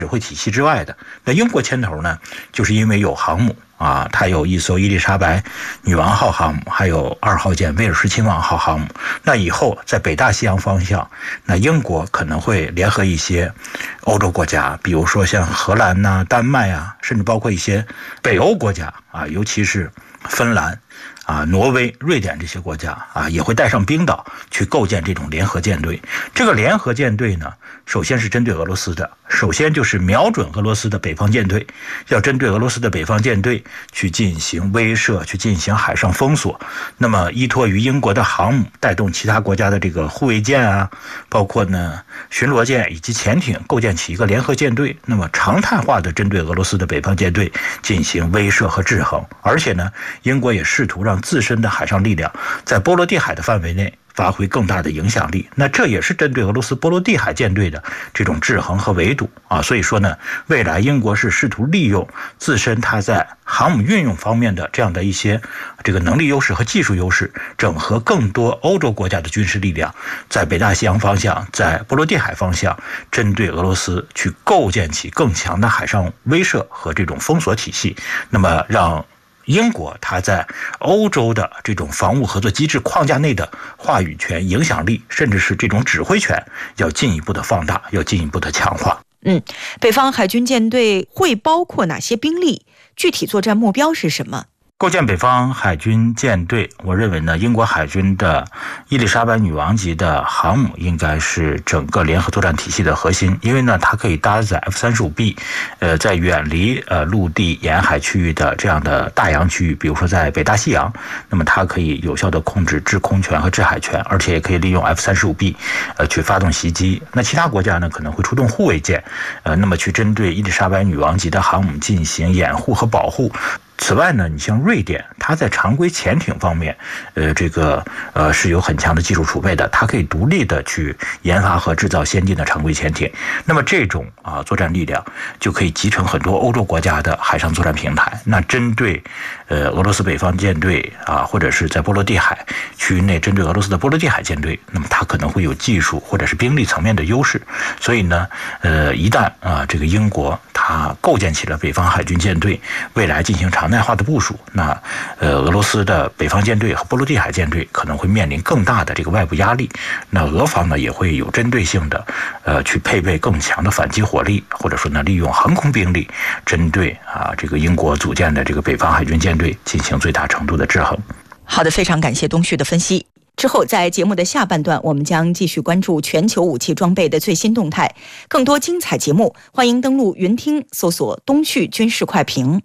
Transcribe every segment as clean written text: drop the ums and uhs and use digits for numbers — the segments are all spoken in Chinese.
指挥体系之外的。那英国牵头呢，就是因为有航母啊，它有一艘伊丽莎白女王号航母，还有2号舰威尔士亲王号航母。那以后在北大西洋方向，那英国可能会联合一些欧洲国家，比如说像荷兰呐、丹麦啊，甚至包括一些北欧国家啊，尤其是芬兰啊、挪威、瑞典这些国家啊，也会带上冰岛去构建这种联合舰队。这个联合舰队呢，首先是针对俄罗斯的，首先就是瞄准俄罗斯的北方舰队，要针对俄罗斯的北方舰队去进行威慑，去进行海上封锁。那么依托于英国的航母，带动其他国家的这个护卫舰啊，包括呢巡逻舰以及潜艇，构建起一个联合舰队，那么常态化的针对俄罗斯的北方舰队进行威慑和制衡。而且呢，英国也试图让自身的海上力量在波罗的海的范围内发挥更大的影响力，那这也是针对俄罗斯波罗的海舰队的这种制衡和围堵啊。所以说呢，未来英国是试图利用自身它在航母运用方面的这样的一些这个能力优势和技术优势，整合更多欧洲国家的军事力量，在北大西洋方向，在波罗的海方向，针对俄罗斯去构建起更强的海上威慑和这种封锁体系，那么让英国它在欧洲的这种防务合作机制框架内的话语权、影响力，甚至是这种指挥权，要进一步的放大，要进一步的强化。 北方海军舰队会包括哪些兵力？具体作战目标是什么？ 构建北方海军舰队，我认为呢，英国海军的伊丽莎白女王级的航母应该是整个联合作战体系的核心，因为呢，它可以搭载 F-35B，在远离陆地沿海区域的这样的大洋区域，比如说在北大西洋，那么它可以有效的控制制空权和制海权，而且也可以利用 F-35B 去发动袭击。那其他国家呢，可能会出动护卫舰，那么去针对伊丽莎白女王级的航母进行掩护和保护。此外呢，你像瑞典，它在常规潜艇方面，是有很强的技术储备的，它可以独立的去研发和制造先进的常规潜艇。那么这种作战力量就可以集成很多欧洲国家的海上作战平台。那针对俄罗斯北方舰队啊，或者是在波罗的海区域内针对俄罗斯的波罗的海舰队，那么它可能会有技术或者是兵力层面的优势。所以呢，一旦这个英国它构建起了北方海军舰队，未来进行常态化的部署，那俄罗斯的北方舰队和波罗的海舰队可能会面临更大的这个外部压力。那俄方呢也会有针对性的去配备更强的反击火力，或者说呢利用航空兵力针对这个英国组建的这个北方海军舰队进行最大程度的制衡。 好的，非常感谢东旭的分析。之后在节目的下半段，我们将继续关注全球武器装备的最新动态。更多精彩节目，欢迎登录云听搜索东旭军事快评。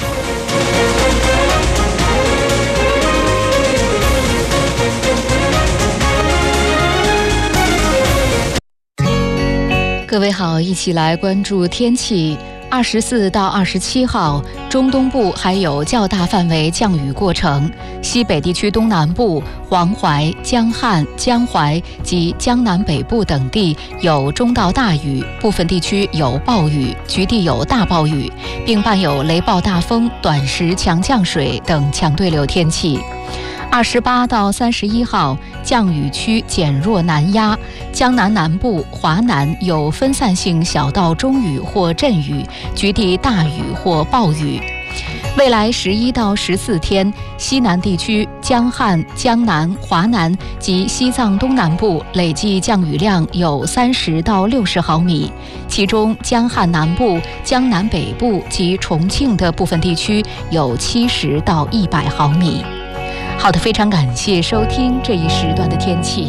各位好，一起来关注天气。24到27号，中东部还有较大范围降雨过程，西北地区东南部、黄淮、江汉、江淮及江南北部等地有中到大雨，部分地区有暴雨，局地有大暴雨，并伴有雷暴大风、短时强降水等强对流天气。28到31号，降雨区减弱南压，江南南部、华南有分散性小到中雨或阵雨，局地大雨或暴雨。未来11到14天，西南地区、江汉、江南、华南及西藏东南部累计降雨量有30到60毫米，其中江汉南部、江南北部及重庆的部分地区有70到100毫米。好的，非常感谢收听这一时段的天气。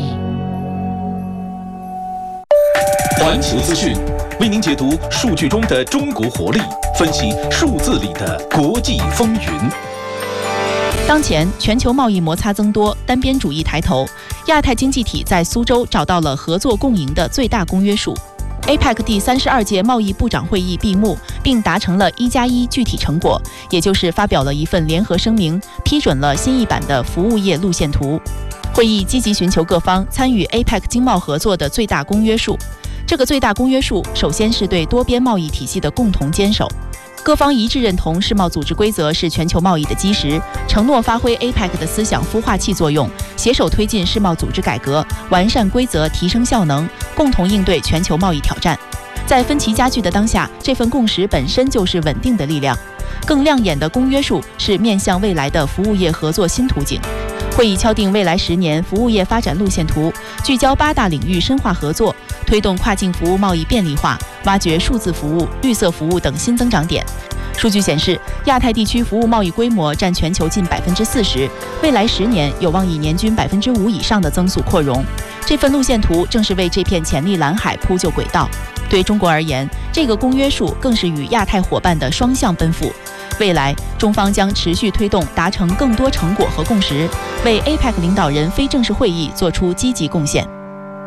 环球资讯为您解读数据中的中国活力，分析数字里的国际风云。 当前全球贸易摩擦增多，单边主义抬头，亚太经济体在苏州找到了合作共赢的最大公约数。APEC 第32届贸易部长会议闭幕，并达成了1+1具体成果，也就是发表了一份联合声明，批准了新一版的服务业路线图。会议积极寻求各方参与 APEC 经贸合作的最大公约数。这个最大公约数首先是对多边贸易体系的共同坚守。各方一致认同世贸组织规则是全球贸易的基石，承诺发挥 APEC 的思想孵化器作用，携手推进世贸组织改革，完善规则，提升效能，共同应对全球贸易挑战。 在分歧加剧的当下，这份共识本身就是稳定的力量。更亮眼的公约数是面向未来的服务业合作新途径。会议敲定未来10年服务业发展路线图，聚焦8大领域深化合作，推动跨境服务贸易便利化，挖掘数字服务、绿色服务等新增长点。数据显示，亚太地区服务贸易规模占全球近40%，未来10年有望以年均5%以上的增速扩容。这份路线图正是为这片潜力蓝海铺就轨道。对中国而言，这个公约数更是与亚太伙伴的双向奔赴。未来，中方将持续推动达成更多成果和共识，为 APEC 领导人非正式会议做出积极贡献。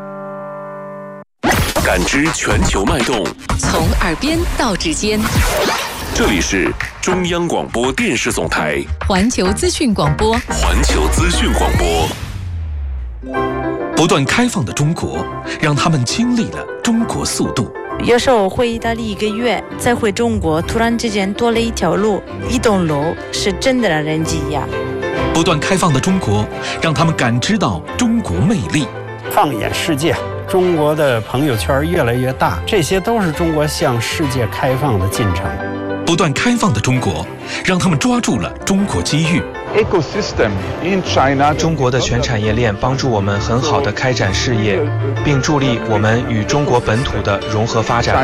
感知全球脉动， 从耳边到指尖。 这里是中央广播电视总台环球资讯广播。 环球资讯广播。不断开放的中国，让他们经历了中国速度。 有时候回意大利1个月，再回中国，突然之间多了一条路、一栋楼，是真的让人惊讶。 不断开放的中国，让他们感知到中国魅力。 放眼世界，中国的朋友圈越来越大，这些都是中国向世界开放的进程。 不断开放的中国，让他们抓住了中国机遇。 中国的全产业链帮助我们很好的开展事业，并助力我们与中国本土的融合发展。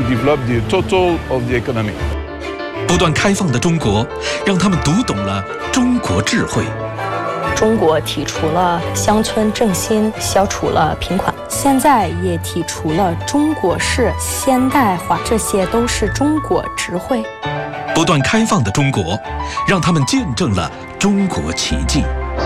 不断开放的中国，让他们读懂了中国智慧。 中国提出了乡村振兴，消除了贫困，现在也提出了中国式现代化，这些都是中国智慧。 不断开放的中国，让他们见证了中国奇迹。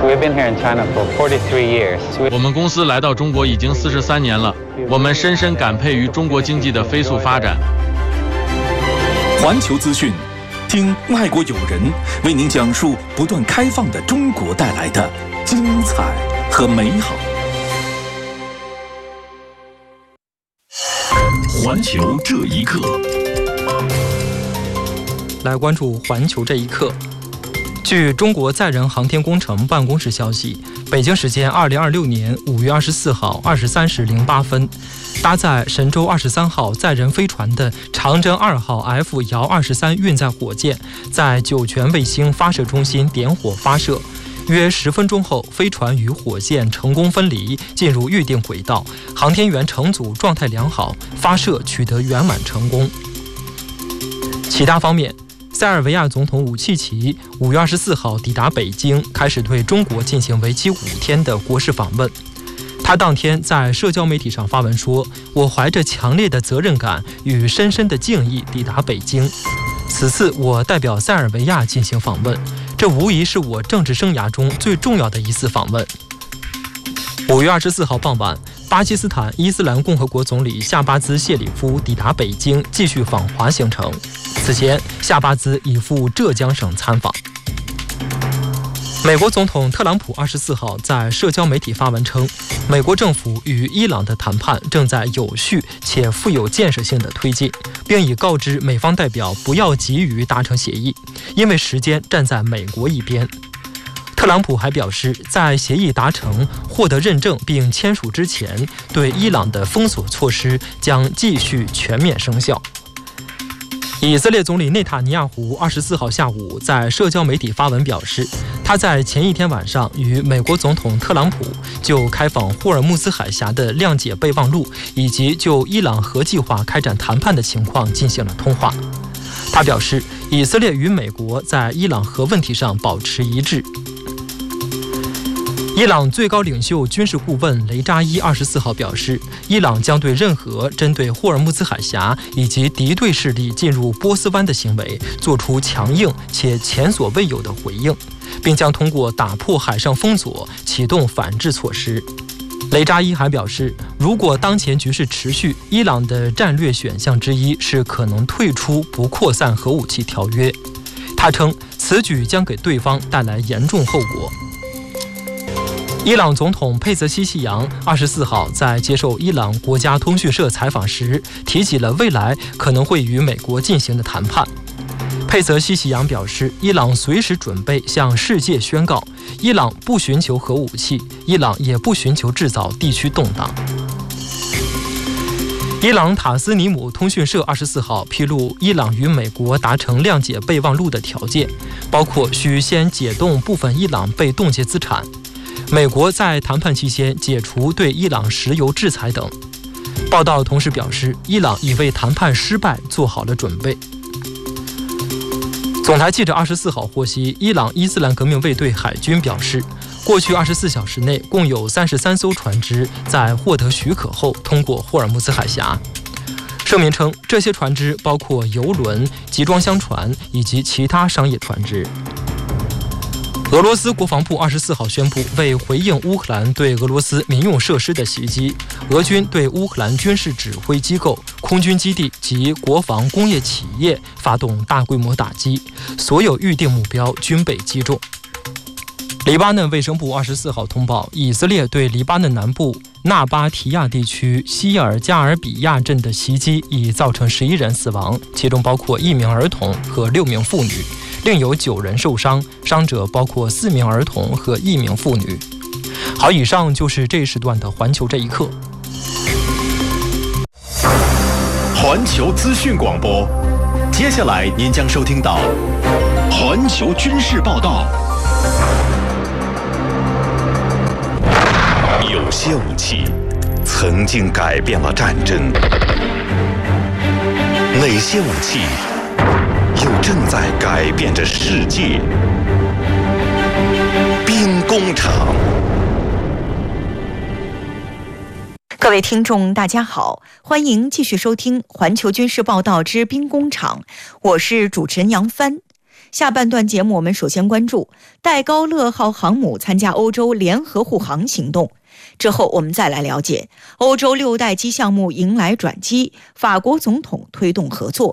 我们公司来到中国已经43年了，我们深深感佩于中国经济的飞速发展。 环球资讯，听外国友人为您讲述不断开放的中国带来的精彩和美好。环球这一刻， 来关注环球这一刻。据中国载人航天工程办公室消息，北京时间2026年5月24号23时08分，搭载神舟23号载人飞船的长征2号 F-23运载火箭在酒泉卫星发射中心点火发射。约10分钟后，飞船与火箭成功分离，进入预定轨道，航天员乘组状态良好，发射取得圆满成功。其他方面，塞尔维亚总统武契奇5月24号抵达北京，开始对中国进行为期5天的国事访问。他当天在社交媒体上发文说：“我怀着强烈的责任感与深深的敬意抵达北京。此次我代表塞尔维亚进行访问，这无疑是我政治生涯中最重要的一次访问。”5月24号傍晚，巴基斯坦伊斯兰共和国总理夏巴兹谢里夫抵达北京，继续访华行程。此前，夏巴兹已赴浙江省参访。美国总统特朗普24号在社交媒体发文称，美国政府与伊朗的谈判正在有序且富有建设性的推进，并已告知美方代表不要急于达成协议，因为时间站在美国一边。特朗普还表示，在协议达成、获得认证并签署之前，对伊朗的封锁措施将继续全面生效。以色列总理内塔尼亚胡24号下午在社交媒体发文表示，他在前一天晚上与美国总统特朗普就开放霍尔木兹海峡的谅解备忘录以及就伊朗核计划开展谈判的情况进行了通话。他表示，以色列与美国在伊朗核问题上保持一致。伊朗最高领袖军事顾问雷扎伊24号表示，伊朗将对任何针对霍尔木兹海峡以及敌对势力进入波斯湾的行为做出强硬且前所未有的回应，并将通过打破海上封锁启动反制措施。雷扎伊还表示，如果当前局势持续，伊朗的战略选项之一是可能退出不扩散核武器条约。他称，此举将给对方带来严重后果。伊朗总统佩泽西希扬24号在接受伊朗国家通讯社采访时，提起了未来可能会与美国进行的谈判。佩泽西希扬表示，伊朗随时准备向世界宣告，伊朗不寻求核武器，伊朗也不寻求制造地区动荡。 伊朗塔斯尼姆通讯社24号披露，伊朗与美国达成谅解备忘录的条件，包括需先解冻部分伊朗被冻结资产，美国在谈判期间解除对伊朗石油制裁等。报道同时表示，伊朗已为谈判失败做好了准备。总台记者24号获悉，伊朗伊斯兰革命卫队海军表示，过去24小时内共有33艘船只在获得许可后通过霍尔木兹海峡。声明称，这些船只包括油轮、集装箱船以及其他商业船只。俄罗斯国防部24号宣布，为回应乌克兰对俄罗斯民用设施的袭击，俄军对乌克兰军事指挥机构、空军基地及国防工业企业发动大规模打击，所有预定目标均被击中。黎巴嫩卫生部24号通报，以色列对黎巴嫩南部纳巴提亚地区希尔加尔比亚镇的袭击已造成11人死亡，其中包括1名儿童和6名妇女，另有9人受伤，伤者包括4名儿童和1名妇女。好，以上就是这一时段的环球这一刻。 环球资讯广播，接下来您将收听到环球军事报道。有些武器曾经改变了战争，哪些武器又正在改变着世界？兵工厂。 各位听众大家好，欢迎继续收听环球军事报道之兵工厂，我是主持人杨帆。下半段节目我们首先关注戴高乐号航母参加欧洲联合护航行动，之后我们再来了解欧洲6代机项目迎来转机，法国总统推动合作。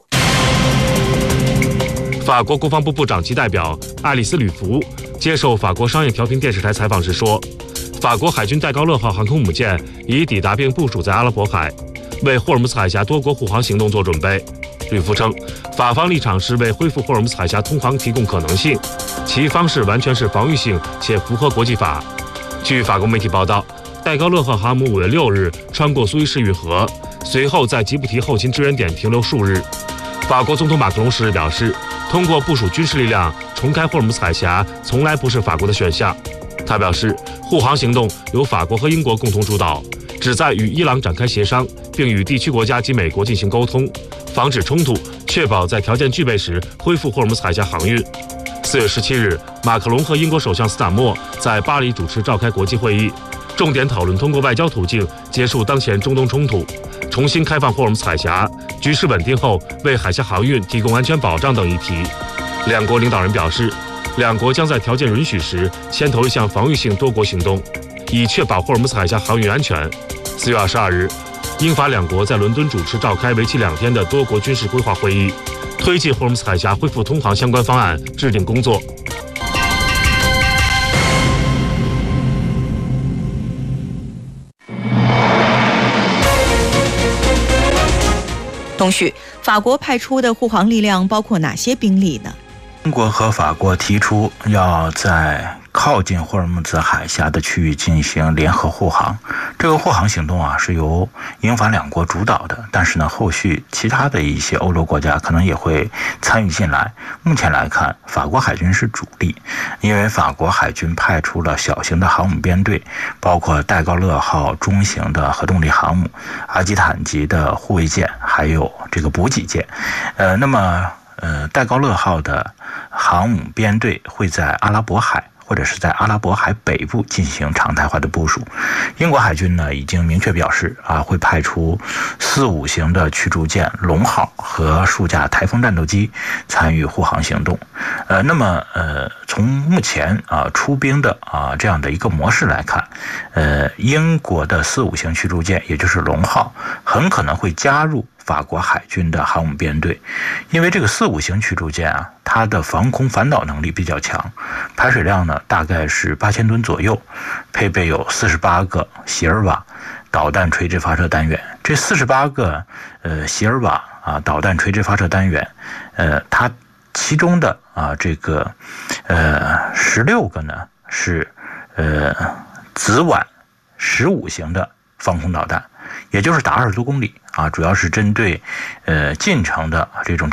法国国防部部长级代表爱丽丝·吕弗接受法国商业调频电视台采访时说，法国海军戴高乐号航空母舰已抵达并部署在阿拉伯海，为霍尔木兹海峡多国护航行动做准备。吕弗称，法方立场是为恢复霍尔木兹海峡通航提供可能性，其方式完全是防御性且符合国际法。据法国媒体报道，戴高乐号航母5月6日穿过苏伊士运河，随后在吉布提后勤支援点停留数日。法国总统马克龙10日表示，通过部署军事力量重开霍尔木兹海峡从来不是法国的选项。他表示，护航行动由法国和英国共同主导，旨在与伊朗展开协商，并与地区国家及美国进行沟通，防止冲突，确保在条件具备时恢复霍尔木兹海峡航运。4月17日，马克龙和英国首相斯坦默在巴黎主持召开国际会议，重点讨论通过外交途径结束当前中东冲突，重新开放霍尔木兹海峡，局势稳定后为海峡航运提供安全保障等议题。两国领导人表示，两国将在条件允许时牵头一项防御性多国行动，以确保霍尔木兹海峡航运安全。4月22日，英法两国在伦敦主持召开为期2天的多国军事规划会议，推进霍尔木兹海峡恢复通航相关方案制定工作。 东旭，法国派出的护航力量包括哪些兵力呢？ 中国和法国提出要在靠近霍尔木兹海峡的区域进行联合护航，这个护航行动是由英法两国主导的，但是呢，后续其他的一些欧洲国家可能也会参与进来。目前来看，法国海军是主力，因为法国海军派出了小型的航母编队，包括戴高乐号中型的核动力航母、阿基坦级的护卫舰，还有这个补给舰。戴高乐号的航母编队会在阿拉伯海或者是在阿拉伯海北部进行常态化的部署。英国海军呢已经明确表示会派出4-5型的驱逐舰龙号和数架台风战斗机参与护航行动。从目前出兵的这样的一个模式来看，英国的4-5型驱逐舰也就是龙号很可能会加入法国海军的航母编队，因为这个4-5型驱逐舰它的防空反导能力比较强，排水量呢大概是8000吨左右，配备有48个席尔瓦导弹垂直发射单元。这48个席尔瓦导弹垂直发射单元，它其中的16个呢是子晚15型的防空导弹， 也就是打20多公里啊，主要是针对进程的这种